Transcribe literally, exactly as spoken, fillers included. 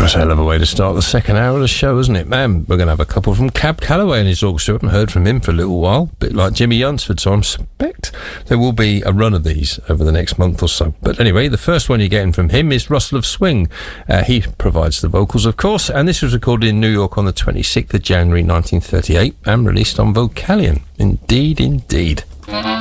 That's a hell of a way to start the second hour of the show, isn't it? Man, we're going to have a couple from Cab Calloway and his orchestra. I haven't heard from him for a little while, a bit like Jimmy Yunsford, so I suspect there will be a run of these over the next month or so. But anyway, the first one you're getting from him is Russell of Swing. Uh, he provides the vocals, of course, and this was recorded in New York on the twenty-sixth of January nineteen thirty-eight and released on Vocalion. Indeed, indeed.